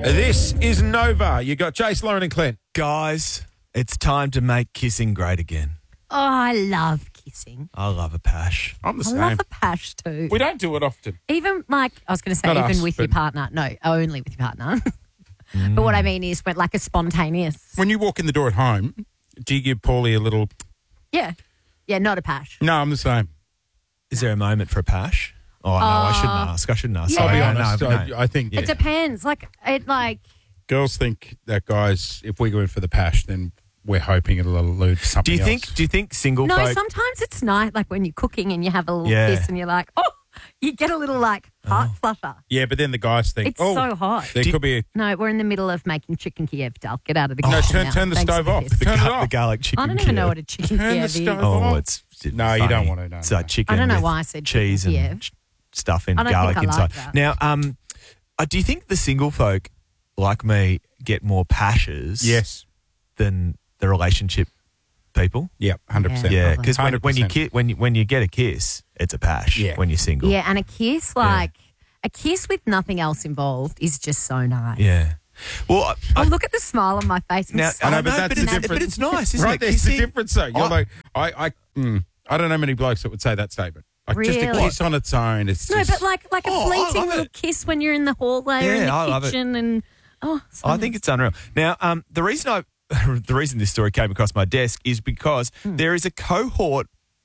This is Nova. You got Chase, Lauren and Clint. Guys, it's time to make kissing great again. Oh, I love kissing. I love a pash. I'm the I same. love a pash too. We don't do it often. Even like, I was going to say, Not even us, with your but- partner. No, only with your partner. But what I mean is, when like a spontaneous. When you walk in the door at home, do you give Paulie a little... Yeah. Yeah, not a pash. No, I'm the same. Is there a moment for a pash? Oh, no, I shouldn't ask. Yeah. Sorry, I'll be no, honest. no. I think It depends. girls think that guys, if we go in for the pash, then we're hoping it'll allude to something else. Do you think single No, folk... sometimes it's nice, like when you're cooking and you have a little Yeah. kiss and you're like, oh, you get a little like heart flutter. Yeah, but then the guys think, It's so hot. there could be a... No, we're in the middle of making chicken Kiev, Dal. Get out of the No, kitchen now. turn the Thanks stove for off. this. Turn it the off. garlic chicken I don't even know Kiev. what a chicken Turn the Kiev is. stove Oh, off. it's No, you funny. don't want to, no, It's no. like chicken I don't know with why I said cheese chicken and Kiev. stuff and I don't garlic think I like inside. that. Now, do you think the single folk like me get more pashes Yes. than the relationship people? Yeah, 100%. Yeah, probably. because when you 100%. when you get a kiss, it's a pash. Yeah. When you're single. Yeah, and a kiss, a kiss with nothing else involved is just so nice. Yeah. Well, Oh, look at the smile on my face. I'm now so I know, but but, that's the it's, difference. but it's nice, isn't Right, it? there's the Kissing? difference though. You're like, I don't know many blokes that would say that statement. Like just a Really? kiss on its own. It's No, just, but like a Oh, I fleeting love little it. kiss when you're in the hallway or in Yeah, I love the it. kitchen and so I think it's unreal. Now, the reason this story came across my desk is because there is a cohort,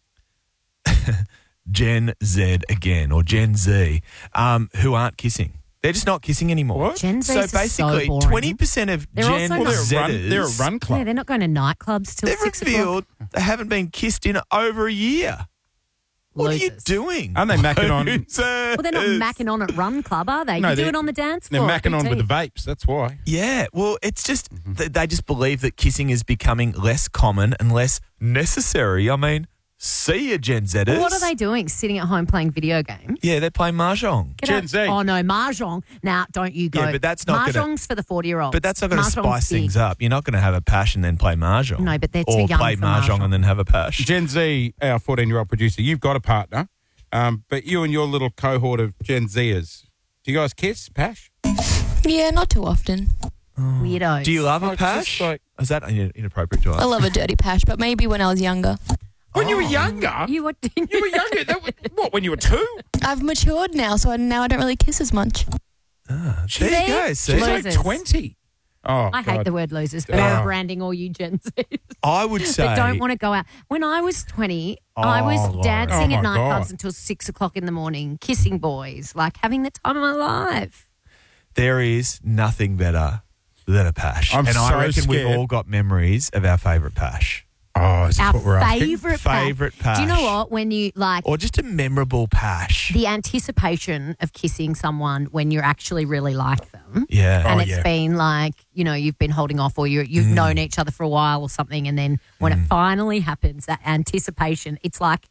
Gen Z again, or Gen Z, who aren't kissing. They're just not kissing anymore. What? Gen So Zs are basically, so boring. 20% of They're Gen also not- Zers, they're a run club. Yeah, they're not going to nightclubs till they've 6 o'clock. revealed they haven't been kissed in over a year. What are you Losers. doing? Aren't they macking on? Losers. Well, they're not macking on at Run Club, are they? No, you do they're- it on the dance They're floor. macking on BT. with the vapes. That's why. Yeah, well, it's just they just believe that kissing is becoming less common and less necessary. I mean, see you, Gen Zers. Well, what are they doing? Sitting at home playing video games? Yeah, they're playing mahjong. Get Gen out- Z. Oh, no, Mahjong. Now, don't you go. Yeah, but that's not gonna- Mahjong's for the 40-year-olds. But that's not going to spice big. things up. You're not going to have a pash and then play mahjong. No, but they're too or young play for mahjong mahjong. and then have a pash. Gen Z, our 14-year-old producer, you've got a partner, but you and your little cohort of Gen Zers, do you guys kiss, pash? Yeah, not too often. Weirdos. Do you love Oh, a it's pash? just like- Is that inappropriate to I ask? love a dirty pash, but maybe when I was younger. When you were younger? You were You were younger? What, when you were 2? I've matured now, so now I don't really kiss as much. There you See? go. See? She's like Losers. 20. Oh, I hate the word losers, but Oh. I'm branding all you Gen Zs I would say. that don't want to go out. When I was 20, I was Lauren. dancing Oh, at my nightclubs God. until 6 o'clock in the morning, kissing boys, like having the time of my life. There is nothing better than a pash. I'm and so I reckon we've scared. all got memories of our favourite pash. Oh, is this Our what we're asking? favourite pash. Do you know what? When you like Or just a memorable pash. the anticipation of kissing someone when you actually really like them. Yeah. And Oh, it's yeah. been like, you've been holding off or you've known each other for a while or something. And then when it finally happens, that anticipation, it's like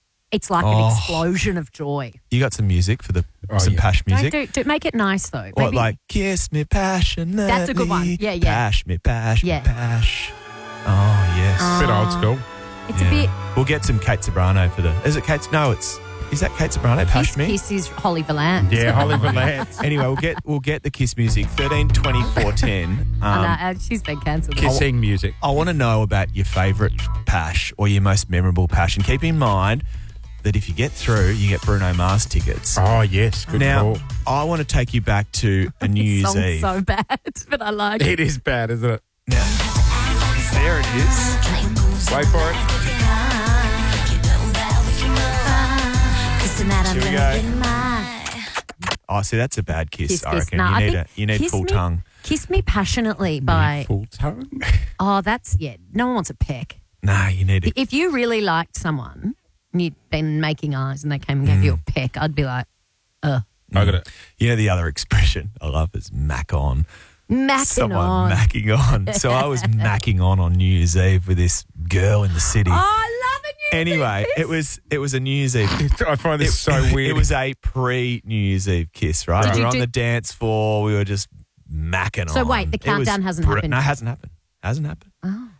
an explosion of joy. You got some music for some yeah. pash music? Don't make it nice though. What, Maybe- like, kiss me passionately. That's a good one. Yeah, yeah. Pash me, pash Yeah. me, pash. Oh, yes. Bit old school. it's a bit We'll get some Kate Sobrano for the... Is it Kate... No, is that Kate Sobrano? Pash me? Kiss is Holly Valance. Yeah, Holly Valance. Anyway, we'll get the kiss music. 13, 24, 10. She's been cancelled. Kissing music. I want to know about your favourite pash or your most memorable pash. And keep in mind that if you get through, you get Bruno Mars tickets. Oh, yes. Good Now, call. I want to take you back to a New Year's Song's Eve. so bad, but I like it. It is bad, isn't it? Now, there it is. Wait for it. Here we go. Oh, see, that's a bad kiss, Kiss, I kiss. reckon. Nah, I you think need kiss full me- tongue. Kiss me passionately by, Full tongue. no one wants a peck. Nah, you need it. If you really liked someone and you'd been making eyes and they came and gave you a peck, I'd be like, I got it. You know the other expression I love is mac on. macking Someone on. macking on. So I was macking on New Year's Eve with this girl in the city. Oh, I love it. Anyway, it was a New Year's Eve. I find this so weird. It was a pre-New Year's Eve kiss, right? Did We you were on do- the dance floor. We were just macking on. So wait, the It was countdown hasn't happened No, it yet? hasn't happened. Hasn't happened. Oh.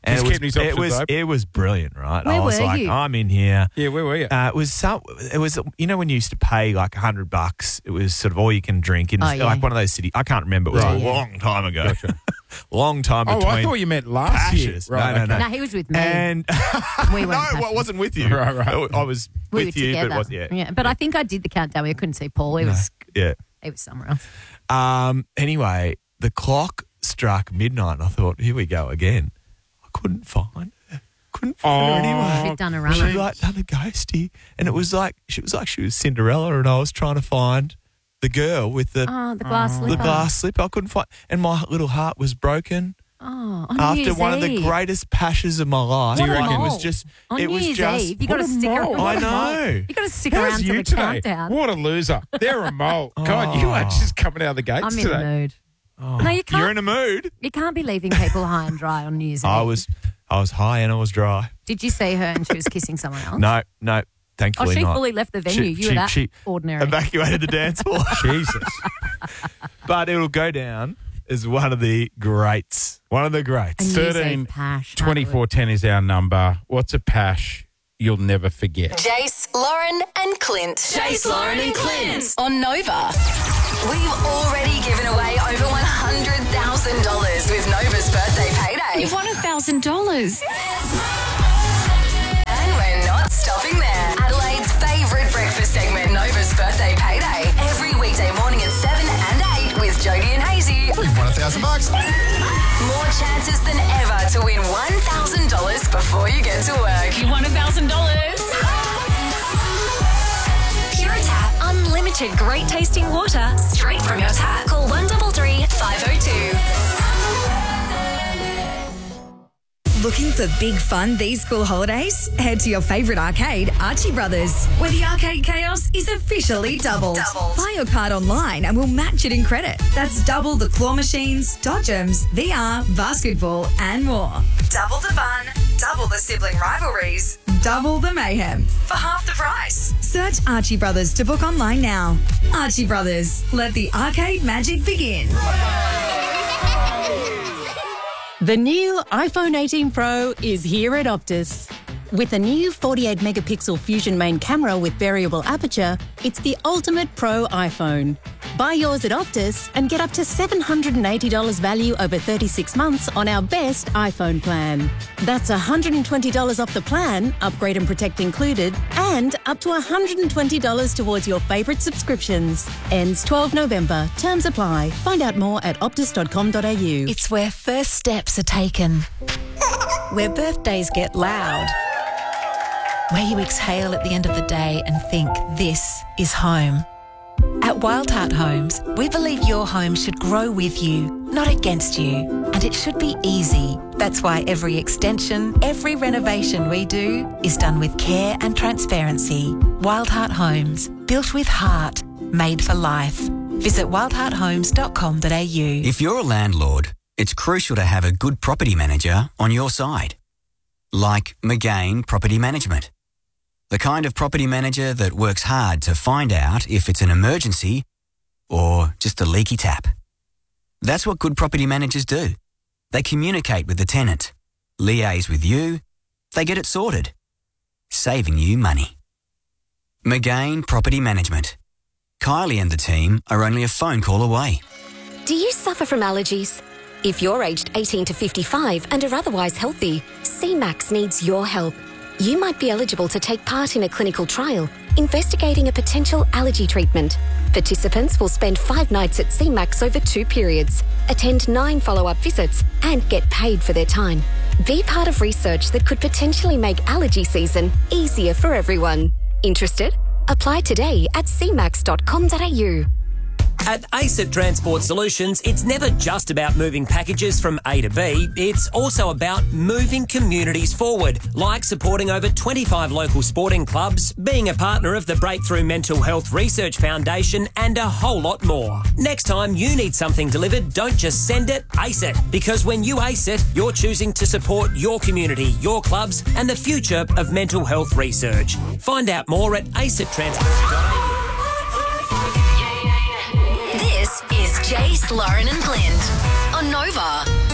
And Just keeping his options open. it was brilliant, right? Where I was were like, you? I'm in here. Yeah, where were you? It was you know when you used to pay like $100, it was sort of all you can drink in yeah. like one of those cities. I can't remember. It was Right. a long time ago. Gotcha. Long time Oh, between. I thought you meant last year. Pashes. Right, No, okay. no. No, he was with me. And We no, weren't I passionate. wasn't with you. Right. I was we with were you, together. but yeah. But I think I did the countdown. We couldn't see Paul. He was somewhere else. Anyway, the clock struck midnight, and I thought, here we go again. I couldn't find her. Couldn't find her anywhere. She'd done a She runner. like done a ghosty, and it was like she was Cinderella, and I was trying to find the girl with the The glass slipper. glass slipper. I couldn't find, and my little heart was broken Oh, on after New one Year's of the Eve. greatest pashes of my life. What a reckon? It was mole. just, On it New was Year's just. Eve, you got to what a stick mole. around. I know. You got to stick How's around to you the today? countdown. What a loser. They're a mole. God, you are just coming out of the gates I'm in today. the mood. No, you can't. You're in a mood. You can't be leaving people high and dry on New Year's Eve. I was high and I was dry. Did you see her and she was kissing someone else? No, Oh, thankfully she not. fully left the venue. You were that ordinary. Evacuated the dance floor. Jesus. But it'll go down as one of the greats. One of the A greats. New Year's 13, Eve pash. 2410 is our number. What's a pash you'll never forget? Jace, Lauren, and Clint. Jace, Lauren, and Clint on Nova. We've already given away over $100,000 with Nova's birthday payday. You've won $1,000. And we're not stopping there. Adelaide's favourite breakfast segment, Nova's birthday payday. Every weekday morning at 7 and 8 with Jody and Hazy. Won $1,000. More chances than ever to win $1,000 before you get to work. You won $1,000. Pure Tap. Unlimited great tasting water straight from your tap. Call 133 502. Looking for big fun these school holidays? Head to your favourite arcade, Archie Brothers, where the arcade chaos is officially doubled. Buy your card online and we'll match it in credit. That's double the claw machines, dodgems, VR, basketball and more. Double the fun, double the sibling rivalries, double the mayhem for half the price. Search Archie Brothers to book online now. Archie Brothers, let the arcade magic begin. The new iPhone 18 Pro is here at Optus. With a new 48-megapixel Fusion main camera with variable aperture, it's the ultimate pro iPhone. Buy yours at Optus and get up to $780 value over 36 months on our best iPhone plan. That's $120 off the plan, upgrade and protect included, and up to $120 towards your favourite subscriptions. Ends 12 November. Terms apply. Find out more at optus.com.au. It's where first steps are taken, where birthdays get loud, where you exhale at the end of the day and think, this is home. At Wild Heart Homes, we believe your home should grow with you, not against you. And it should be easy. That's why every extension, every renovation we do is done with care and transparency. Wild Heart Homes, built with heart, made for life. Visit wildhearthomes.com.au. If you're a landlord, it's crucial to have a good property manager on your side. Like McGain Property Management. The kind of property manager that works hard to find out if it's an emergency or just a leaky tap. That's what good property managers do. They communicate with the tenant, liaise with you, they get it sorted, saving you money. McGain Property Management. Kylie and the team are only a phone call away. Do you suffer from allergies? If you're aged 18 to 55 and are otherwise healthy, CMAX needs your help. You might be eligible to take part in a clinical trial investigating a potential allergy treatment. Participants will spend 5 nights at CMAX over 2 periods, attend 9 follow-up visits, and get paid for their time. Be part of research that could potentially make allergy season easier for everyone. Interested? Apply today at cmax.com.au. At ACET Transport Solutions, it's never just about moving packages from A to B, it's also about moving communities forward, like supporting over 25 local sporting clubs, being a partner of the Breakthrough Mental Health Research Foundation, and a whole lot more. Next time you need something delivered, don't just send it, ace it. Because when you ace it, you're choosing to support your community, your clubs, and the future of mental health research. Find out more at acettransport.com. This is Jace, Lauren, and Clint on Nova.